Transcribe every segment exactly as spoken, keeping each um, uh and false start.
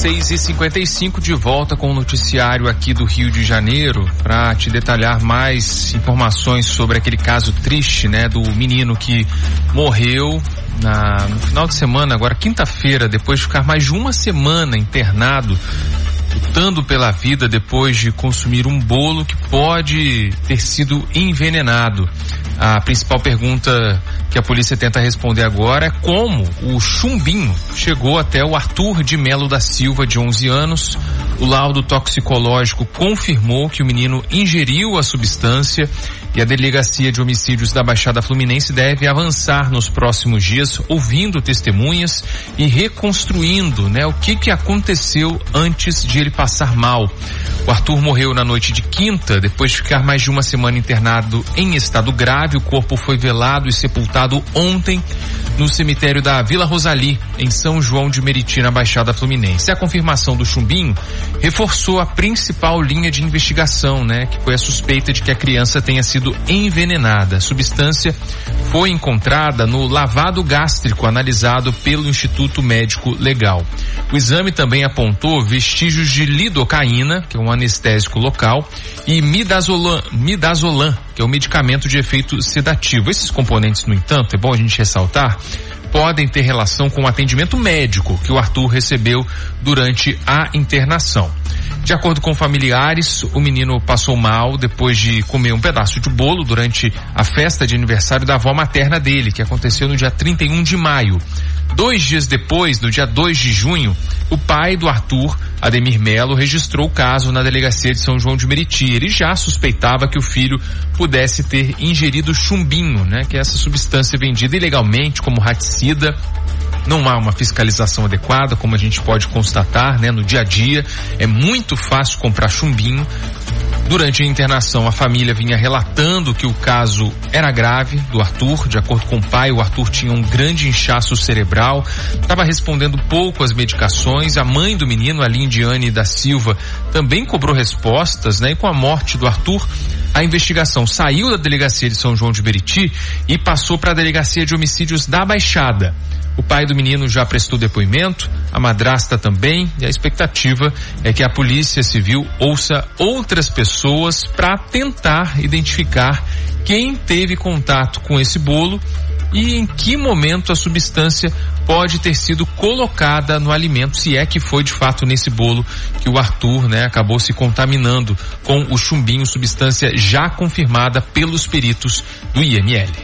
seis e cinquenta e cinco, de volta com o noticiário aqui do Rio de Janeiro para te detalhar mais informações sobre aquele caso triste, né, do menino que morreu na, no final de semana, agora quinta-feira, depois de ficar mais de uma semana internado, lutando pela vida depois de consumir um bolo que pode ter sido envenenado. A principal pergunta que a polícia tenta responder agora é como o chumbinho chegou até o Arthur de Melo da Silva, de onze anos. O laudo toxicológico confirmou que o menino ingeriu a substância e a Delegacia de Homicídios da Baixada Fluminense deve avançar nos próximos dias, ouvindo testemunhas e reconstruindo, né, o que que aconteceu antes de ele passar mal. O Arthur morreu na noite de quinta, depois de ficar mais de uma semana internado em estado grave. O corpo foi velado e sepultado ontem no cemitério da Vila Rosali, em São João de Meriti, na Baixada Fluminense. A confirmação do chumbinho reforçou a principal linha de investigação, né, que foi a suspeita de que a criança tenha sido envenenada. A substância foi encontrada no lavado gástrico analisado pelo Instituto Médico Legal. O exame também apontou vestígios de lidocaína, que é um anestésico local, e midazolam, midazolam, que é um medicamento de efeito sedativo. Esses componentes, no entanto, é bom a gente ressaltar, podem ter relação com o atendimento médico que o Arthur recebeu durante a internação. De acordo com familiares, o menino passou mal depois de comer um pedaço de bolo durante a festa de aniversário da avó materna dele, que aconteceu no dia trinta e um de maio. Dois dias depois, no dia dois de junho, o pai do Arthur, Ademir Melo, registrou o caso na Delegacia de São João de Meriti. Ele já suspeitava que o filho pudesse ter ingerido chumbinho, né, que é essa substância vendida ilegalmente como raticida. Não há uma fiscalização adequada, como a gente pode constatar, né, no dia a dia. É muito fácil comprar chumbinho. Durante a internação, a família vinha relatando que o caso era grave do Arthur. De acordo com o pai, o Arthur tinha um grande inchaço cerebral, estava respondendo pouco às medicações. A mãe do menino, a Lindiane da Silva, também cobrou respostas, né? E com a morte do Arthur, a investigação saiu da Delegacia de São João de Meriti e passou para a Delegacia de Homicídios da Baixada. O pai do menino já prestou depoimento, a madrasta também, e a expectativa é que a Polícia Civil ouça outras pessoas para tentar identificar quem teve contato com esse bolo e em que momento a substância pode ter sido colocada no alimento, se é que foi de fato nesse bolo que o Arthur, né, acabou se contaminando com o chumbinho, substância já confirmada pelos peritos do I M L.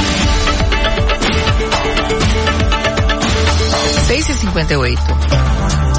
seis e cinquenta e oito.